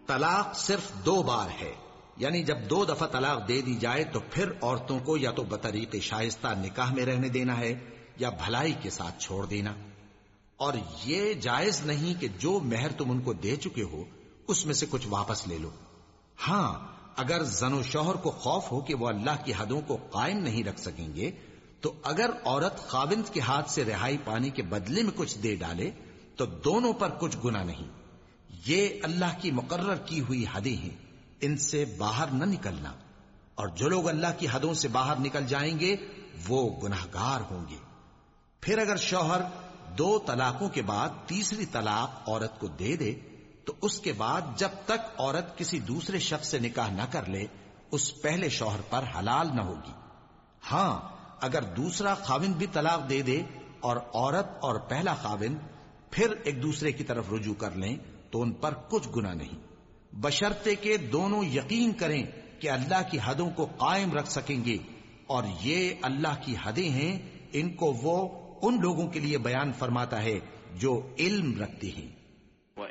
طلاق صرف 2 بار ہے، یعنی جب 2 دفعہ طلاق دے دی جائے تو پھر عورتوں کو یا تو بطریق شائستہ نکاح میں رہنے دینا ہے یا بھلائی کے ساتھ چھوڑ دینا۔ اور یہ جائز نہیں کہ جو مہر تم ان کو دے چکے ہو اس میں سے کچھ واپس لے لو۔ ہاں، اگر زن و شوہر کو خوف ہو کہ وہ اللہ کی حدوں کو قائم نہیں رکھ سکیں گے تو اگر عورت خاوند کے ہاتھ سے رہائی پانے کے بدلے میں کچھ دے ڈالے تو دونوں پر کچھ گناہ نہیں۔ یہ اللہ کی مقرر کی ہوئی حدیں ہیں، ان سے باہر نہ نکلنا، اور جو لوگ اللہ کی حدوں سے باہر نکل جائیں گے وہ گناہگار ہوں گے۔ پھر اگر شوہر 2 طلاقوں کے بعد تیسری طلاق عورت کو دے دے تو اس کے بعد جب تک عورت کسی دوسرے شخص سے نکاح نہ کر لے اس پہلے شوہر پر حلال نہ ہوگی۔ ہاں، اگر دوسرا خاوند بھی طلاق دے دے اور عورت اور پہلا خاوند پھر ایک دوسرے کی طرف رجوع کر لیں تو ان پر کچھ گناہ نہیں، بشرطے کہ دونوں یقین کریں کہ اللہ کی حدوں کو قائم رکھ سکیں گے، اور یہ اللہ کی حدیں ہیں، ان کو وہ ان لوگوں کے لیے بیان فرماتا ہے جو علم رکھتے ہیں۔